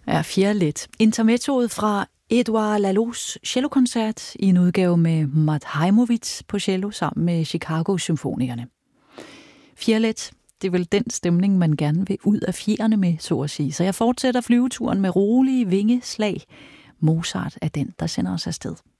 Ja, Fjerlet. Intermezzoet fra Edouard Laloux cellokoncert i en udgave med Matt Heimovitz på cello sammen med Chicago Symfonikerne. Fjerlet, det er vel den stemning, man gerne vil ud af fjerne med, så at sige. Så jeg fortsætter flyveturen med rolige vingeslag. Mozart er den, der sender os afsted.